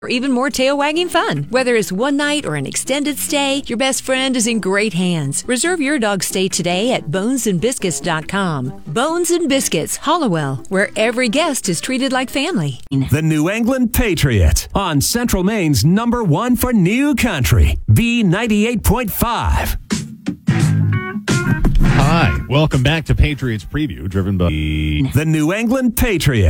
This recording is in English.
or even more tail-wagging fun. Whether it's one night or an extended stay, your best friend is in great hands. Reserve your dog's stay today at bonesandbiscuits.com. Bones and Biscuits, Hollowell, where every guest is treated like family. The New England Patriot on Central Maine's #1 for New Country, B98.5. Hi, welcome back to Patriots Preview, driven by the New England Patriot.